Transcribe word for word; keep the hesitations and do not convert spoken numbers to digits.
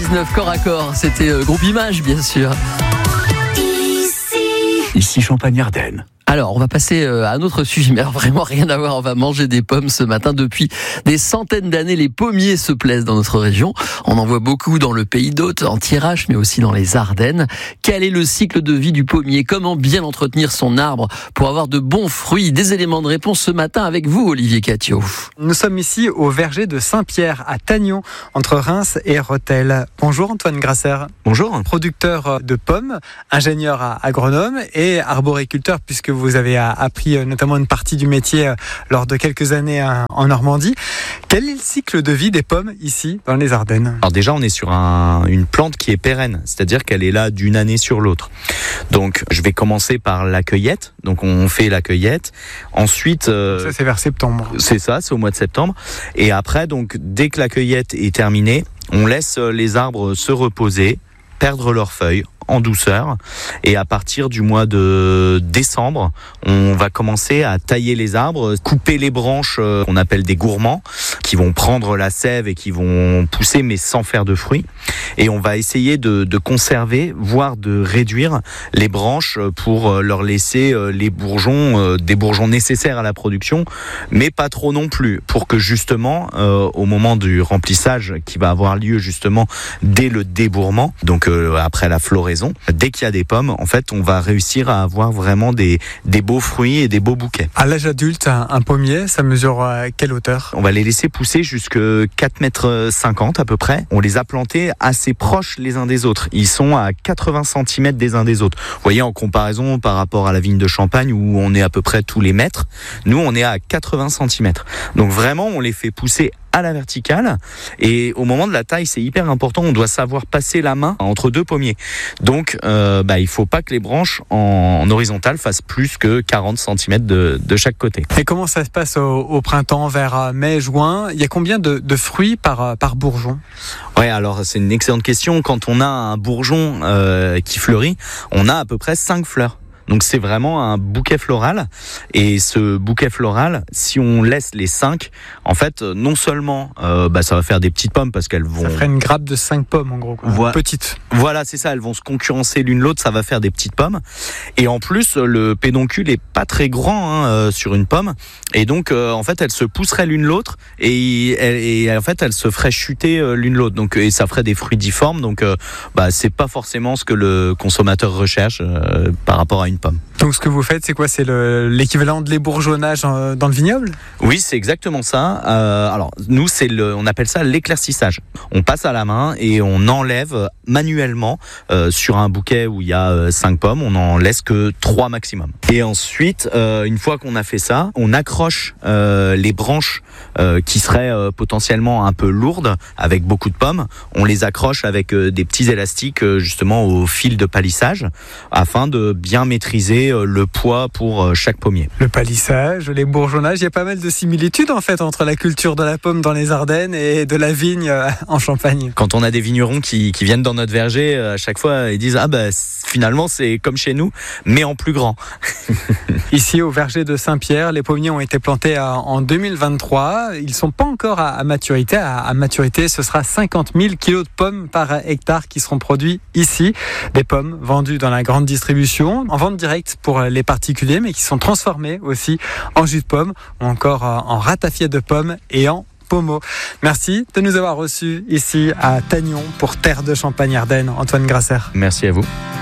dix-neuf, corps à corps. C'était euh, groupe Image, bien sûr. Ici, Ici Champagne-Ardenne. Alors, on va passer à un autre sujet, mais alors vraiment rien à voir. On va manger des pommes ce matin. Depuis des centaines d'années, les pommiers se plaisent dans notre région. On en voit beaucoup dans le pays d'Hôte, en Thiérache, mais aussi dans les Ardennes. Quel est le cycle de vie du pommier ? Comment bien entretenir son arbre pour avoir de bons fruits ? Des éléments de réponse ce matin avec vous, Olivier Catio. Nous sommes ici au verger de Saint-Pierre, à Tagnon, entre Reims et Rethel. Bonjour Antoine Grasser. Bonjour. Producteur de pommes, ingénieur agronome et arboriculteur, puisque vous avez appris notamment une partie du métier lors de quelques années en Normandie. Quel est le cycle de vie des pommes ici, dans les Ardennes ? Alors déjà, on est sur un, une plante qui est pérenne, c'est-à-dire qu'elle est là d'une année sur l'autre. Donc, je vais commencer par la cueillette. Donc, on fait la cueillette. Ensuite... Euh, ça, c'est vers septembre. C'est ça, c'est au mois de septembre. Et après, donc, dès que la cueillette est terminée, on laisse les arbres se reposer, perdre leurs feuilles en douceur, et à partir du mois de décembre, on va commencer à tailler les arbres, couper les branches qu'on appelle des gourmands, qui vont prendre la sève et qui vont pousser mais sans faire de fruits, et on va essayer de, de conserver, voire de réduire les branches pour leur laisser les bourgeons, des bourgeons nécessaires à la production, mais pas trop non plus, pour que justement, euh, au moment du remplissage qui va avoir lieu justement dès le débourrement, donc euh, après la floraison, dès qu'il y a des pommes, en fait, on va réussir à avoir vraiment des, des beaux fruits et des beaux bouquets. À l'âge adulte, un, un pommier, ça mesure euh, quelle hauteur ? On va les laisser pousser jusqu'à quatre mètres cinquante à peu près. On les a plantés assez proches les uns des autres. Ils sont à quatre-vingts centimètres des uns des autres. Vous voyez, en comparaison par rapport à la vigne de Champagne où on est à peu près tous les mètres, nous, on est à quatre-vingts centimètres. Donc vraiment, on les fait pousser à la verticale, et au moment de la taille, c'est hyper important, on doit savoir passer la main entre deux pommiers. Donc euh, bah, il ne faut pas que les branches en, en horizontale fassent plus que quarante centimètres de, de chaque côté. Et comment ça se passe au, au printemps, vers mai, juin ? Il y a combien de, de fruits par, par bourgeon ? Ouais, alors c'est une excellente question. Quand on a un bourgeon euh, qui fleurit, on a à peu près cinq fleurs. Donc c'est vraiment un bouquet floral, et ce bouquet floral, si on laisse les cinq, en fait, non seulement euh, bah, ça va faire des petites pommes parce qu'elles vont... Ça ferait une grappe de cinq pommes en gros, quoi. Voilà. Petites. Voilà, c'est ça, elles vont se concurrencer l'une l'autre, ça va faire des petites pommes. Et en plus, le pédoncule est pas très grand hein, euh, sur une pomme, et donc euh, en fait, elles se pousseraient l'une l'autre, et, et, et en fait, elles se feraient chuter euh, l'une l'autre. Donc et ça ferait des fruits difformes. Donc euh, bah c'est pas forcément ce que le consommateur recherche euh, par rapport à une pomme. Donc ce que vous faites, c'est quoi ? C'est le, l'équivalent de l'ébourgeonnage dans le vignoble ? Oui, c'est exactement ça. Euh, alors nous, c'est le, on appelle ça l'éclaircissage. On passe à la main et on enlève manuellement euh, sur un bouquet où il y a euh, cinq pommes, on en laisse que trois maximum. Et ensuite, euh, une fois qu'on a fait ça, on accroche euh, les branches euh, qui seraient euh, potentiellement un peu lourdes avec beaucoup de pommes. On les accroche avec euh, des petits élastiques euh, justement au fil de palissage afin de bien maîtriser le poids pour chaque pommier. Le palissage, les bourgeonnages, il y a pas mal de similitudes en fait entre la culture de la pomme dans les Ardennes et de la vigne en Champagne. Quand on a des vignerons qui, qui viennent dans notre verger, à chaque fois ils disent ah bah finalement c'est comme chez nous mais en plus grand. Ici au verger de Saint-Pierre, les pommiers ont été plantés en deux mille vingt-trois. Ils sont pas encore à, à maturité. À, à maturité, ce sera cinquante mille kilos de pommes par hectare qui seront produits ici. Des pommes vendues dans la grande distribution, en vente directe pour les particuliers, mais qui sont transformés aussi en jus de pomme ou encore en ratafia de pommes et en pommeau. Merci de nous avoir reçus ici à Tagnon pour Terre de Champagne-Ardenne. Antoine Grasser. Merci à vous.